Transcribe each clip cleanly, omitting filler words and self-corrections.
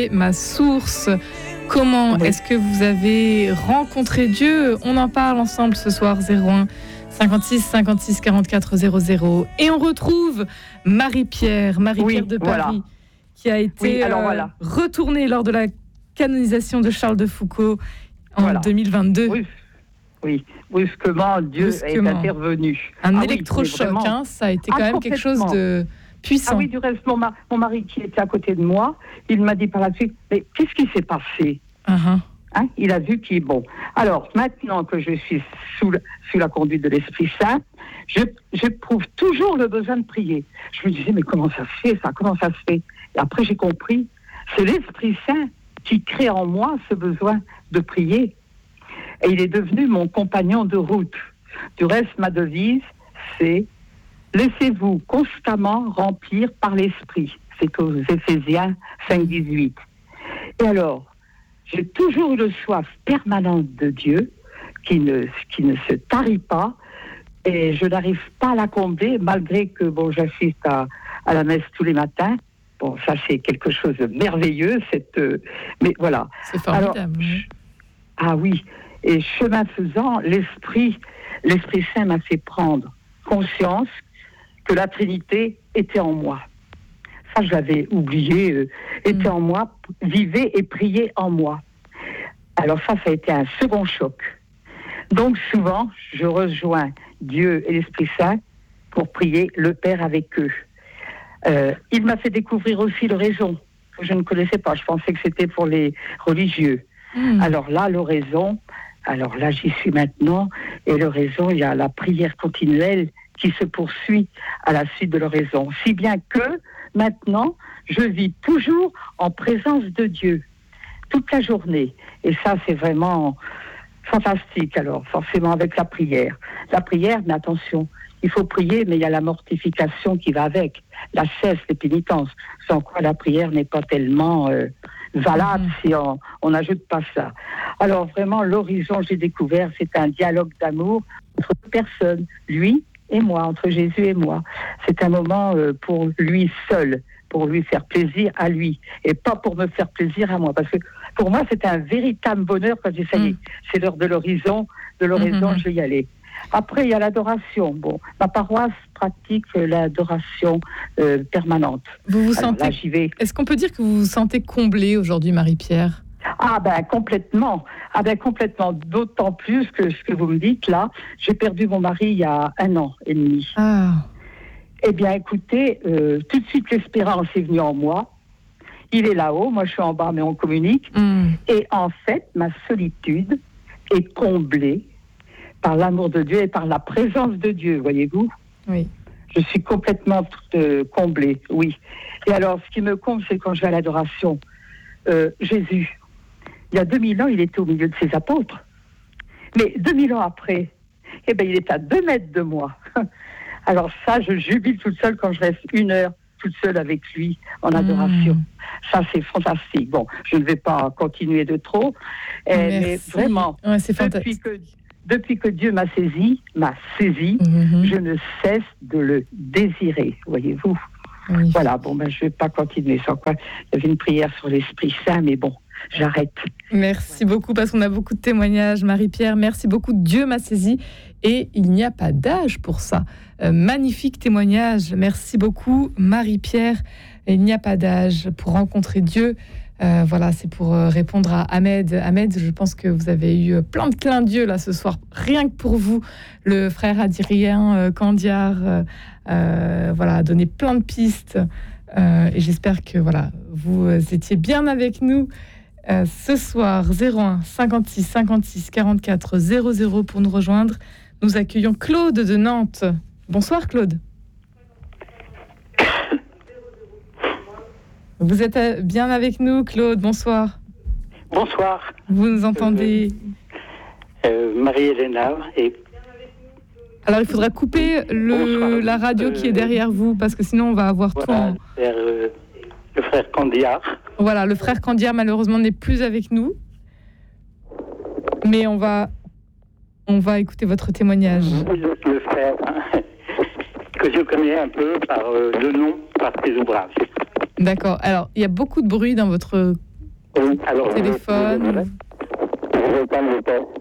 Ma source. Comment est-ce que vous avez rencontré Dieu? On en parle ensemble ce soir, 01 56 56 44 00. Et on retrouve Marie-Pierre de Paris, qui a été retournée lors de la canonisation de Charles de Foucauld en 2022. Oui, brusquement, Dieu est intervenu. Un électrochoc, vraiment, ça a été quand même quelque chose de puissant. Ah oui, du reste, mon mari qui était à côté de moi, il m'a dit par la suite, mais qu'est-ce qui s'est passé? Il a vu qu'il est bon. Alors, maintenant que je suis sous la conduite de l'Esprit Saint, j'éprouve toujours le besoin de prier. Je me disais, mais comment ça se fait ça? Comment ça se fait? Et après, j'ai compris, c'est l'Esprit Saint qui crée en moi ce besoin de prier. Et il est devenu mon compagnon de route. Du reste, ma devise, c'est « Laissez-vous constamment remplir par l'Esprit ». C'est aux Éphésiens 5:18. Et alors, j'ai toujours eu le soif permanente de Dieu, qui ne se tarit pas, et je n'arrive pas à la combler, malgré que j'assiste à la messe tous les matins. Bon, ça c'est quelque chose de merveilleux, mais voilà. C'est formidable. Alors, oui. Et chemin faisant, l'Esprit Saint m'a fait prendre conscience que la Trinité était en moi. Ça, j'avais oublié, était en moi, vivait et priait en moi. Alors ça a été un second choc. Donc souvent, je rejoins Dieu et l'Esprit Saint pour prier le Père avec eux. Il m'a fait découvrir aussi l'oraison, que je ne connaissais pas. Je pensais que c'était pour les religieux. Alors là, l'oraison, j'y suis maintenant. Et l'oraison, il y a la prière continuelle qui se poursuit à la suite de l'oraison. Si bien que, maintenant, je vis toujours en présence de Dieu, toute la journée. Et ça, c'est vraiment fantastique, alors, forcément, avec la prière. La prière, mais attention, il faut prier, mais il y a la mortification qui va avec, la cesse, les pénitences, sans quoi la prière n'est pas tellement valable si on n'ajoute pas ça. Alors, vraiment, l'horizon, j'ai découvert, c'est un dialogue d'amour entre deux personnes, lui et moi, entre Jésus et moi. C'est un moment pour lui seul, pour lui faire plaisir à lui, et pas pour me faire plaisir à moi. Parce que pour moi, c'est un véritable bonheur quand j'ai dit, c'est l'heure de l'horizon, je vais y aller. Après, il y a l'adoration. Bon, ma paroisse pratique l'adoration permanente. Vous vous sentez... Là, j'y vais. Est-ce qu'on peut dire que vous vous sentez comblée aujourd'hui, Marie-Pierre? Complètement. Complètement. D'autant plus que ce que vous me dites là, j'ai perdu mon mari il y a 1 an et demi. Eh bien, écoutez, tout de suite l'espérance est venue en moi. Il est là-haut, moi je suis en bas, mais on communique. Et en fait, ma solitude est comblée par l'amour de Dieu et par la présence de Dieu, voyez-vous? Oui. Je suis complètement comblée, oui. Et alors, ce qui me comble, c'est quand je vais à l'adoration. Jésus, il y a 2000 ans, il était au milieu de ses apôtres. Mais 2000 ans après, il est à 2 mètres de moi. Alors ça, je jubile toute seule quand je reste 1 heure toute seule avec lui en adoration. Ça, c'est fantastique. Bon, je ne vais pas continuer de trop, mais vraiment, depuis que Dieu m'a saisi, je ne cesse de le désirer, voyez-vous. Oui. Voilà, je ne vais pas continuer sans quoi. Il y avait une prière sur l'Esprit Saint, mais bon, j'arrête. Merci beaucoup, parce qu'on a beaucoup de témoignages, Marie-Pierre. Merci beaucoup. Dieu m'a saisi et il n'y a pas d'âge pour ça. Magnifique témoignage. Merci beaucoup, Marie-Pierre. Il n'y a pas d'âge pour rencontrer Dieu. Voilà, c'est pour répondre à Ahmed. Ahmed, je pense que vous avez eu plein de clins d'yeux là ce soir, rien que pour vous. Le frère Adrien Candiar a donné plein de pistes. Et j'espère que vous étiez bien avec nous ce soir. 01 56 56 44 00 pour nous rejoindre. Nous accueillons Claude de Nantes. Bonsoir Claude. Vous êtes bien avec nous, Claude. Bonsoir. Bonsoir. Vous nous entendez? Marie-Hélène. Alors, il faudra couper la radio qui est derrière vous, parce que sinon, on va avoir tout en... Le frère Candiar. Voilà, le frère Candiar, malheureusement, n'est plus avec nous. Mais on va écouter votre témoignage. Le frère, que je connais un peu par le nom, par ses ouvrages. D'accord. Alors, il y a beaucoup de bruit dans votre Oui, alors téléphone. je vais éteindre le test.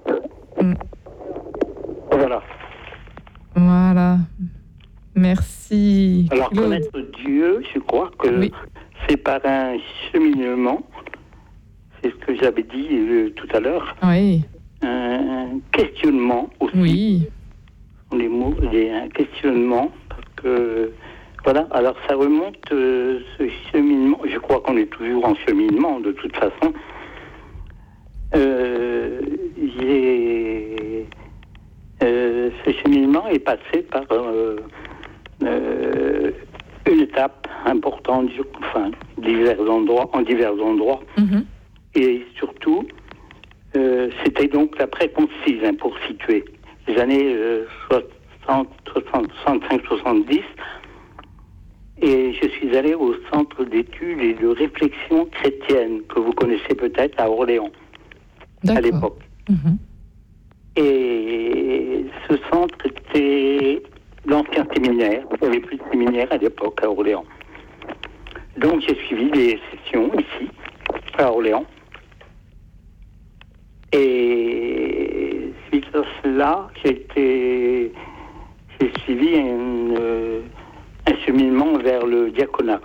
Voilà. Voilà. Merci. Alors, Claude. connaître Dieu, je crois que Oui. c'est par un cheminement, c'est ce que j'avais dit tout à l'heure, Oui. un questionnement aussi. Oui. Les mots, il y a un questionnement, parce que, voilà, alors ça remonte, ce cheminement, je crois qu'on est toujours en cheminement, de toute façon. Ce cheminement est passé par une étape importante, en divers endroits, et surtout, c'était donc l'après-concile, pour situer, les années 65-70, et je suis allé au Centre d'études et de réflexion chrétienne, que vous connaissez peut-être, à Orléans, à l'époque. Et ce centre était l'ancien séminaire. Il n'y avait plus de séminaire à l'époque à Orléans. Donc j'ai suivi des sessions ici, à Orléans. Et suite à cela, j'ai suivi un cheminement vers le diaconat.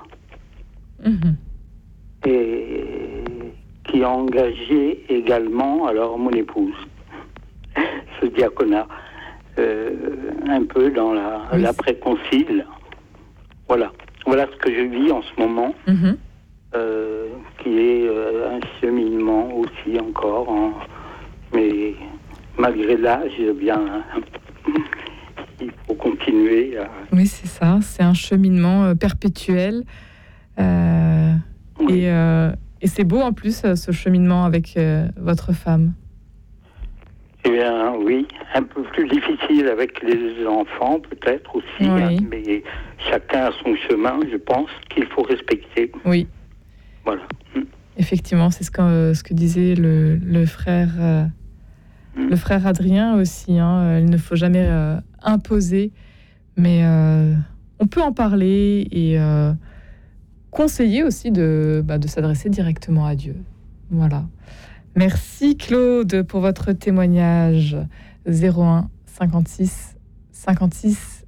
Et qui a engagé également alors mon épouse. Ce diaconat, un peu dans l'après-concile. Voilà ce que je vis en ce moment, qui est un cheminement aussi encore, mais malgré l'âge, bien, il faut continuer. Oui, c'est ça, c'est un cheminement perpétuel. Oui. Et c'est beau en plus, ce cheminement avec votre femme. Eh bien, oui, un peu plus difficile avec les enfants, peut-être aussi, oui. Mais chacun a son chemin, je pense, qu'il faut respecter. Oui. Voilà. Effectivement, c'est ce que disait le frère Adrien aussi. Il ne faut jamais imposer, mais on peut en parler et conseiller aussi de s'adresser directement à Dieu. Voilà. Merci Claude pour votre témoignage. 01 56 56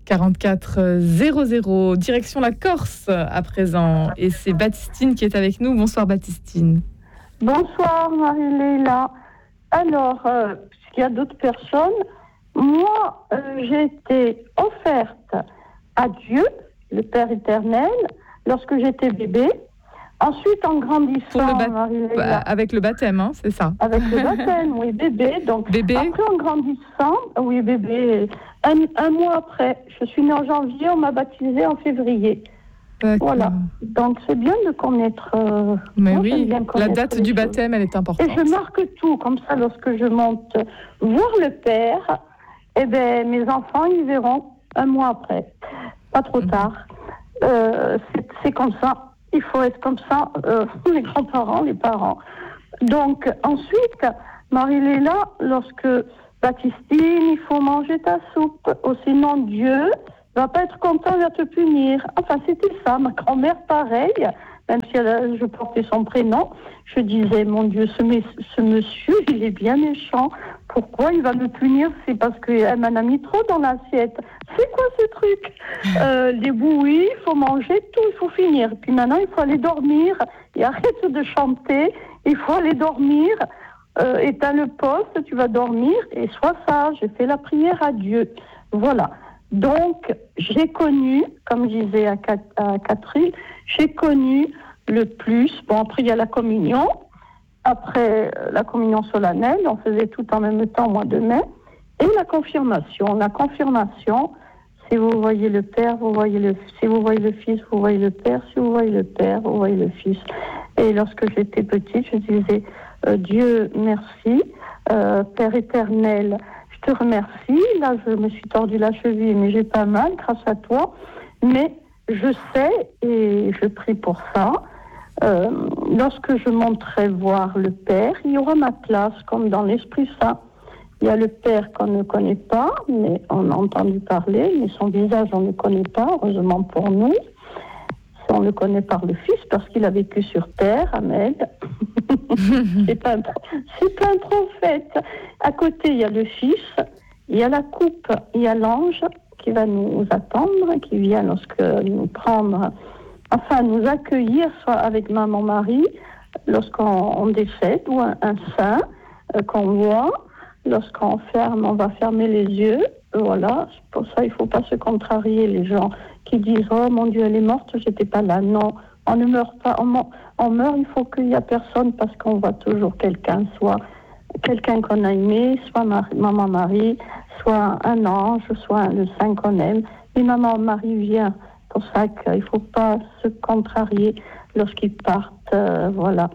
44 00. Direction la Corse à présent. Et c'est Baptistine qui est avec nous. Bonsoir Baptistine. Bonsoir Marie-Léla. Alors, puisqu'il y a d'autres personnes, moi j'ai été offerte à Dieu, le Père éternel, lorsque j'étais bébé. Ensuite, en grandissant, avec le baptême, hein, c'est ça. Avec le baptême, oui, bébé. Donc, bébé. Après, en grandissant, oui, bébé. Un mois après, je suis née en janvier, on m'a baptisée en février. D'accord. Voilà. Donc, c'est bien de connaître. Mais oui, la date du baptême, elle est importante. Et je marque tout, comme ça, lorsque je monte voir le Père, eh ben, mes enfants, ils verront un mois après. Pas trop tard. C'est comme ça. Il faut être comme ça, les grands-parents, les parents. Donc, ensuite, Marie-Léla, lorsque Baptistine, il faut manger ta soupe, ou sinon Dieu va pas être content, il va te punir. Enfin, c'était ça. Ma grand-mère, pareil, même si je portais son prénom, je disais, mon Dieu, ce monsieur, il est bien méchant. Pourquoi il va me punir? C'est parce qu'elle m'en a mis trop dans l'assiette. C'est quoi ce truc? Les bouillies, il faut manger tout, il faut finir. Puis maintenant, il faut aller dormir. Et arrête de chanter. Il faut aller dormir. Éteins le poste, tu vas dormir. Et sois sage. J'ai fait la prière à Dieu. Voilà. Donc, j'ai connu, comme je disais à Catherine, j'ai connu le plus. Bon, après, il y a la communion. Après la communion solennelle, on faisait tout en même temps au mois de mai. Et la confirmation. La confirmation, si vous voyez le Père, vous voyez si vous voyez le Fils, vous voyez le Père. Si vous voyez le Père, vous voyez le Fils. Et lorsque j'étais petite, je disais, Dieu, merci, Père éternel, je te remercie. Là, je me suis tordu la cheville, mais j'ai pas mal grâce à toi. Mais je sais, et je prie pour ça, lorsque je monterai voir le Père, il y aura ma place, comme dans l'Esprit Saint. Il y a le Père qu'on ne connaît pas, mais on a entendu parler, mais son visage, on ne connaît pas, heureusement pour nous. On le connaît par le Fils, parce qu'il a vécu sur terre, Ahmed. C'est pas un prophète. À côté, il y a le Fils, il y a la coupe, il y a l'ange qui va nous attendre, qui vient lorsque nous prendre, enfin nous accueillir, soit avec maman Marie, lorsqu'on décède, ou un saint qu'on voit. Lorsqu'on va fermer les yeux. Voilà, pour ça, il ne faut pas se contrarier, les gens qui disent « Oh mon Dieu, elle est morte, j'étais pas là ». Non, on ne meurt pas, on meurt, il faut qu'il n'y ait personne parce qu'on voit toujours quelqu'un, soit quelqu'un qu'on a aimé, soit maman Marie, soit un ange, soit le saint qu'on aime. Et maman Marie vient, pour ça qu'il ne faut pas se contrarier lorsqu'ils partent, voilà.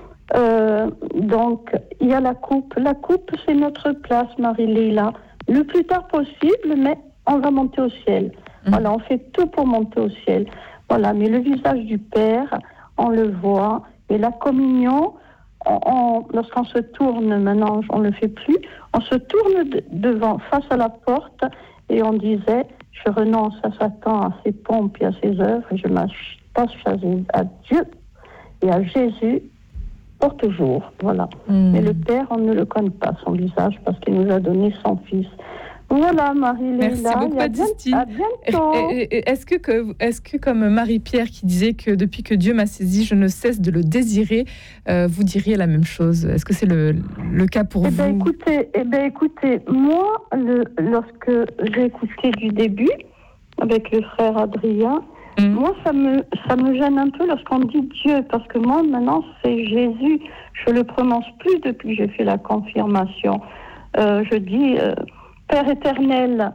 Donc, il y a la coupe. La coupe, c'est notre place, Marie-Léla. Le plus tard possible, mais on va monter au ciel. Voilà, on fait tout pour monter au ciel. Voilà, mais le visage du Père, on le voit. Et la communion, lorsqu'on se tourne, maintenant, on ne le fait plus, on se tourne devant, face à la porte, et on disait, je renonce à Satan, à ses pompes et à ses œuvres, et je m'attache à Dieu et à Jésus, pour toujours, voilà. Mais le Père, on ne le connaît pas, son visage, parce qu'il nous a donné son Fils. Voilà, Marie-Léla. Merci beaucoup, Baptistine. À bientôt. Est-ce que, comme Marie-Pierre qui disait que depuis que Dieu m'a saisi, je ne cesse de le désirer, vous diriez la même chose? Est-ce que c'est le cas pour vous? Écoutez, moi, lorsque j'ai écouté du début, avec le frère Adrien, moi, ça me gêne un peu lorsqu'on dit Dieu, parce que moi, maintenant, c'est Jésus. Je le prononce plus depuis que j'ai fait la confirmation. Je dis, Père éternel,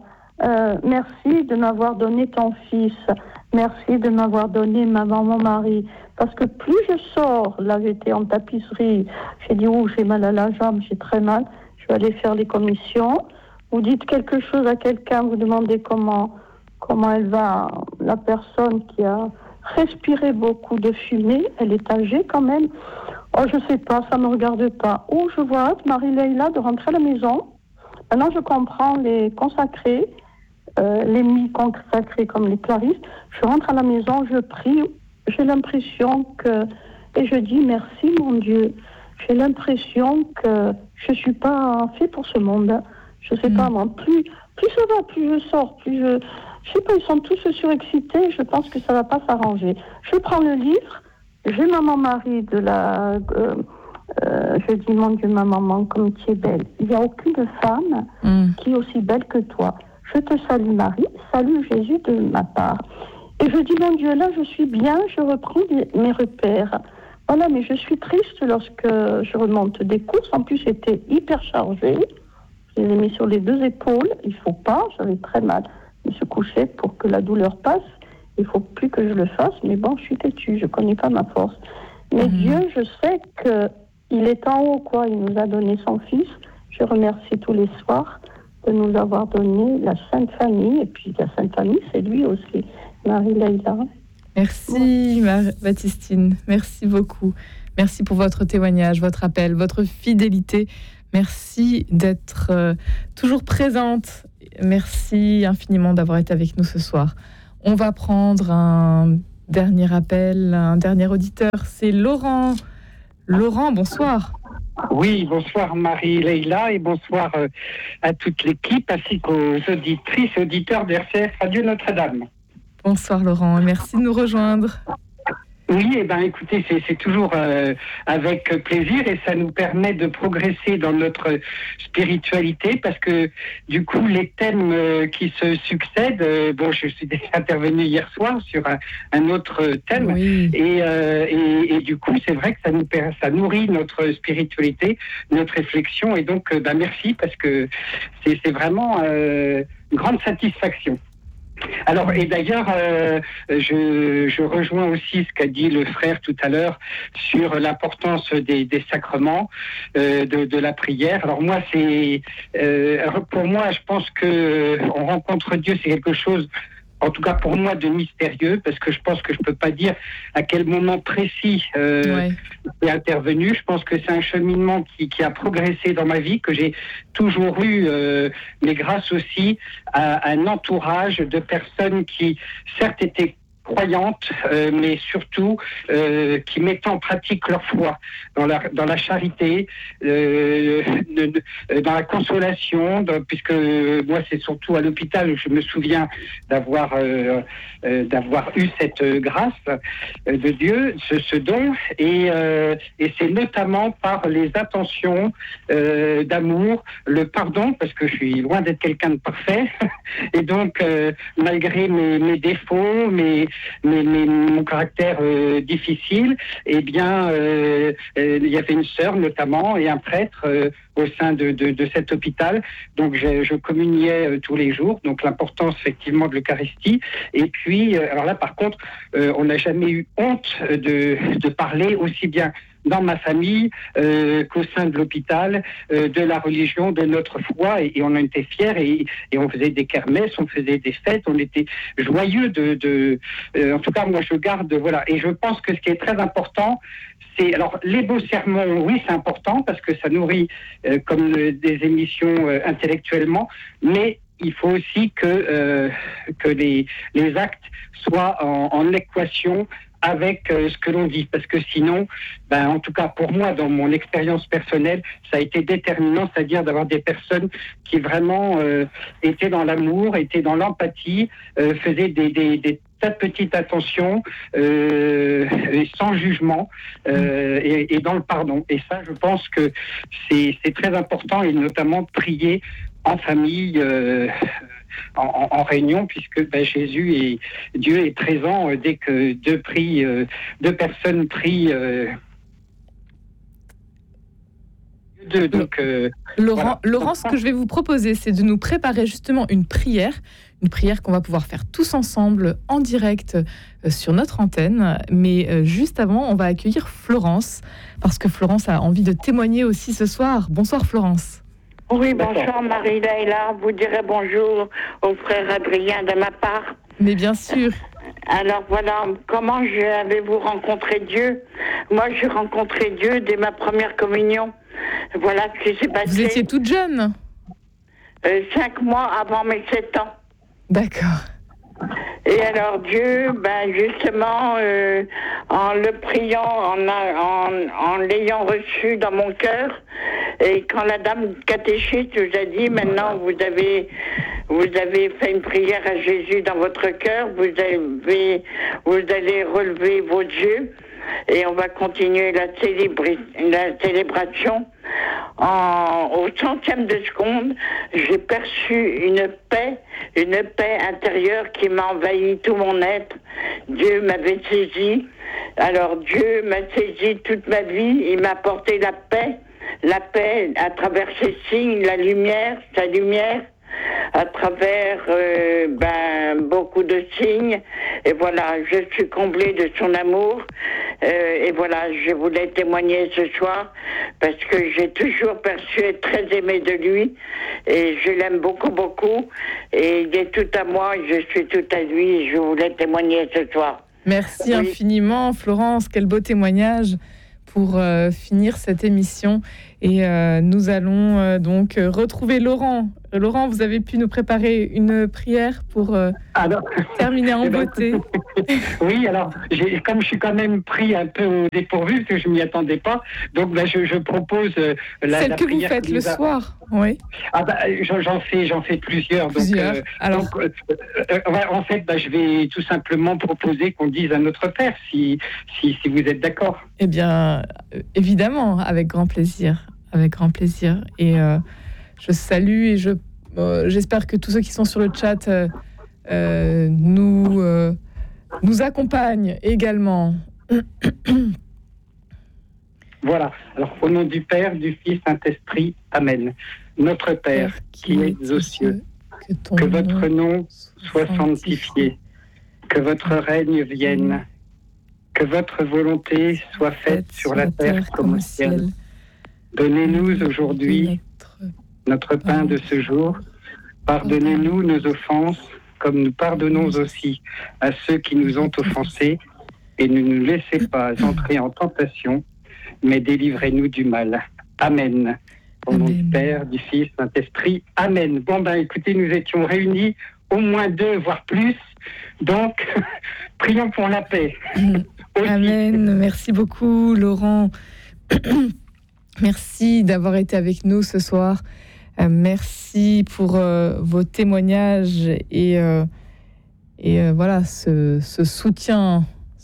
merci de m'avoir donné ton Fils. Merci de m'avoir donné ma maman Marie. Parce que plus je sors, là, j'étais en tapisserie, j'ai dit, j'ai mal à la jambe, j'ai très mal, je vais aller faire les commissions. Vous dites quelque chose à quelqu'un, vous demandez comment elle va, la personne qui a respiré beaucoup de fumée, elle est âgée quand même. Oh, je sais pas, ça me regarde pas. Oh, je vois hâte, Marie-Léla, de rentrer à la maison. Maintenant, je comprends les consacrés, les mi-consacrés comme les claristes. Je rentre à la maison, je prie, j'ai l'impression que, et je dis merci mon Dieu, j'ai l'impression que je suis pas fait pour ce monde. Je sais pas, moi, plus ça va, plus je sors, plus je sais pas, ils sont tous surexcités, je pense que ça va pas s'arranger. Je prends le livre, j'ai maman Marie de la... je dis, mon Dieu, ma maman, comme tu es belle. Il n'y a aucune femme qui est aussi belle que toi. Je te salue Marie, salue Jésus de ma part. Et je dis, mon Dieu, là, je suis bien, je reprends mes repères. Voilà, mais je suis triste lorsque je remonte des courses. En plus, j'étais hyper chargée. Je les ai mis sur les 2 épaules. Il ne faut pas, j'avais très mal. Je me suis couchée pour que la douleur passe. Il ne faut plus que je le fasse. Mais bon, je suis têtue, je ne connais pas ma force. Mais Dieu, je sais qu'il est en haut, quoi. Il nous a donné son Fils. Je remercie tous les soirs de nous avoir donné la Sainte Famille. Et puis la Sainte Famille, c'est lui aussi, Marie-Léla. Merci, Baptistine. Merci beaucoup. Merci pour votre témoignage, votre appel, votre fidélité. Merci d'être toujours présente. Merci infiniment d'avoir été avec nous ce soir. On va prendre un dernier appel, un dernier auditeur. C'est Laurent. Laurent, bonsoir. Oui, bonsoir Marie-Léla et bonsoir à toute l'équipe ainsi qu'aux auditrices et auditeurs d'RCF Radio Notre-Dame. Bonsoir Laurent, merci de nous rejoindre. Oui, écoutez, c'est toujours avec plaisir et ça nous permet de progresser dans notre spiritualité parce que du coup, les thèmes qui se succèdent, je suis déjà intervenu hier soir sur un autre thème et du coup, c'est vrai que ça nourrit notre spiritualité, notre réflexion et donc, merci parce que c'est vraiment une grande satisfaction. Alors, et d'ailleurs, je rejoins aussi ce qu'a dit le frère tout à l'heure sur l'importance des sacrements, de la prière. Alors moi, pour moi, je pense que on rencontre Dieu, c'est quelque chose, en tout cas pour moi, de mystérieux, parce que je pense que je peux pas dire à quel moment précis est intervenu. Je pense que c'est un cheminement qui a progressé dans ma vie, que j'ai toujours eu, mais grâce aussi à un entourage de personnes qui, certes, étaient croyantes, mais surtout qui mettent en pratique leur foi dans la charité, dans la consolation, puisque moi c'est surtout à l'hôpital où je me souviens d'avoir eu cette grâce de Dieu, ce don, et c'est notamment par les attentions d'amour, le pardon, parce que je suis loin d'être quelqu'un de parfait, et donc malgré mes défauts, mon caractère difficile, eh bien il y avait une sœur notamment et un prêtre au sein de cet hôpital, donc je communiais tous les jours, donc l'importance effectivement de l'Eucharistie. Et puis alors là par contre on n'a jamais eu honte de parler aussi bien dans ma famille qu'au sein de l'hôpital, de la religion, de notre foi, et on en était fiers, et on faisait des kermesses, on faisait des fêtes, on était joyeux en tout cas moi je garde, voilà. Et je pense que ce qui est très important, c'est, alors les beaux sermons, oui c'est important parce que ça nourrit comme des émissions intellectuellement, mais il faut aussi que les actes soient en équation avec ce que l'on dit, parce que sinon, en tout cas pour moi, dans mon expérience personnelle, ça a été déterminant, c'est-à-dire d'avoir des personnes qui vraiment étaient dans l'amour, étaient dans l'empathie, faisaient des tas de petites attentions, sans jugement, et dans le pardon. Et ça, je pense que c'est très important, et notamment de prier en famille, en réunion, puisque Jésus et Dieu est présent dès que deux personnes prient. Laurent, ce que je vais vous proposer, c'est de nous préparer justement une prière qu'on va pouvoir faire tous ensemble en direct sur notre antenne. Mais juste avant, on va accueillir Florence, parce que Florence a envie de témoigner aussi ce soir. Bonsoir Florence. Oui, bonsoir Marie-Laïla, vous direz bonjour au frère Adrien de ma part. Mais bien sûr. Alors voilà, comment avez-vous rencontré Dieu? Moi, j'ai rencontré Dieu dès ma première communion. Voilà ce qui s'est passé. Vous étiez toute jeune? 5 mois avant mes 7 ans. D'accord. Et alors Dieu, justement, en le priant, en l'ayant reçu dans mon cœur, et quand la dame catéchiste nous a dit, maintenant vous avez fait une prière à Jésus dans votre cœur, vous allez relever vos yeux, et on va continuer la célébration. Au centième de seconde, j'ai perçu une paix intérieure qui m'a envahi tout mon être. Dieu m'avait saisi. Alors Dieu m'a saisi toute ma vie. Il m'a apporté la paix à travers ses signes, sa lumière, à travers beaucoup de signes. Et voilà, je suis comblée de son amour. Et voilà, je voulais témoigner ce soir parce que j'ai toujours perçu être très aimée de lui. Et je l'aime beaucoup, beaucoup. Et il est tout à moi, je suis tout à lui. Et je voulais témoigner ce soir. Merci infiniment, Florence. Quel beau témoignage pour finir cette émission. Et nous allons donc retrouver Laurent. Laurent, vous avez pu nous préparer une prière pour terminer en beauté. Oui, alors, comme je suis quand même pris un peu au dépourvu, parce que je ne m'y attendais pas, donc je propose celle que vous faites le soir. Oui. J'en fais plusieurs. Alors... en fait, je vais tout simplement proposer qu'on dise à notre Père, si vous êtes d'accord. Eh bien, évidemment, avec grand plaisir. Avec grand plaisir. Et je salue et j'espère que tous ceux qui sont sur le chat nous accompagnent également. Voilà. Alors, au nom du Père, du Fils, Saint-Esprit, Amen. Notre Père, qui es aux cieux, que votre nom soit sanctifié, que votre règne vienne, que votre volonté soit faite sur la terre comme au ciel. Donnez-nous aujourd'hui notre pain de ce jour. Pardonnez-nous nos offenses, comme nous pardonnons aussi à ceux qui nous ont offensés. Et ne nous laissez pas entrer en tentation, mais délivrez-nous du mal. Amen. Au nom du Père, du Fils, Saint-Esprit. Amen. Bon, écoutez, nous étions réunis au moins 2, voire plus. Donc, prions pour la paix. Amen. Merci beaucoup, Laurent. Merci d'avoir été avec nous ce soir. Merci pour vos témoignages et voilà ce soutien.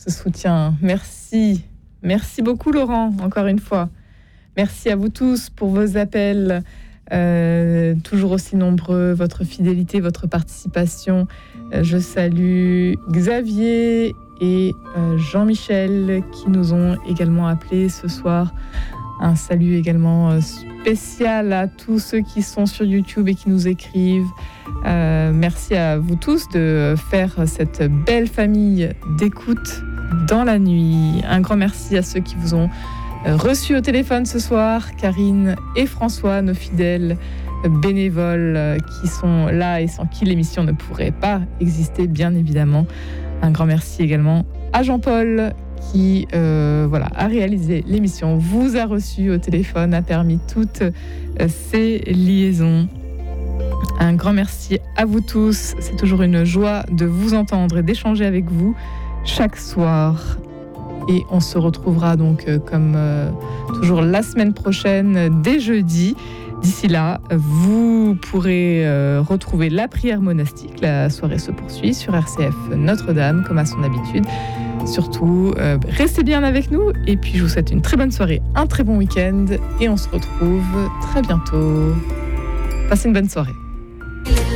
Merci beaucoup, Laurent, encore une fois. Merci à vous tous pour vos appels, toujours aussi nombreux, votre fidélité, votre participation. Je salue Xavier et Jean-Michel qui nous ont également appelés ce soir. Un salut également spécial à tous ceux qui sont sur YouTube et qui nous écrivent. Merci à vous tous de faire cette belle famille d'écoute dans la nuit. Un grand merci à ceux qui vous ont reçus au téléphone ce soir, Karine et François, nos fidèles bénévoles qui sont là et sans qui l'émission ne pourrait pas exister, bien évidemment. Un grand merci également à Jean-Paul qui a réalisé l'émission, vous a reçu au téléphone, a permis toutes ces liaisons. Un grand merci à vous tous. C'est toujours une joie de vous entendre et d'échanger avec vous chaque soir. Et on se retrouvera donc comme toujours la semaine prochaine, dès jeudi. D'ici là, vous pourrez retrouver la prière monastique. La soirée se poursuit sur RCF Notre-Dame, comme à son habitude. Surtout, restez bien avec nous. Et puis, je vous souhaite une très bonne soirée, un très bon week-end. Et on se retrouve très bientôt. Passez une bonne soirée.